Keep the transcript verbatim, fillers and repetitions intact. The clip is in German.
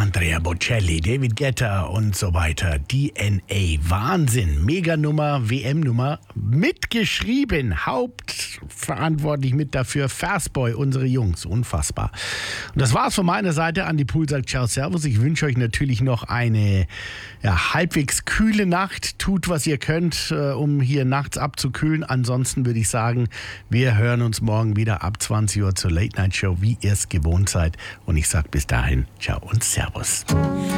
Andrea Bocelli, David Guetta und so weiter. D N A, Wahnsinn, Meganummer, W M-Nummer, mitgeschrieben, hauptverantwortlich mit dafür, Fastboy, unsere Jungs, unfassbar. Und das war's von meiner Seite. Andi Pool sagt ciao, servus. Ich wünsche euch natürlich noch eine ja, halbwegs kühle Nacht. Tut, was ihr könnt, äh, um hier nachts abzukühlen. Ansonsten würde ich sagen, wir hören uns morgen wieder ab zwanzig Uhr zur Late Night Show, wie ihr es gewohnt seid. Und ich sage bis dahin, ciao und servus.